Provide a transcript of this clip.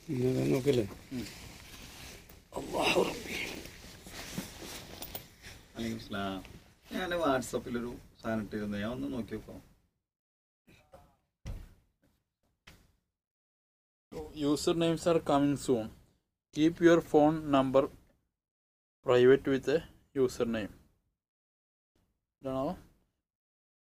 നോക്കല്ലേ? ഞാൻ വാട്സപ്പിലൊരു സാധനം ഇട്ടിരുന്നു, ഞാൻ ഒന്ന് നോക്കി നോക്കാം. Usernames are coming soon. Keep your phone number private with a username. Don't know.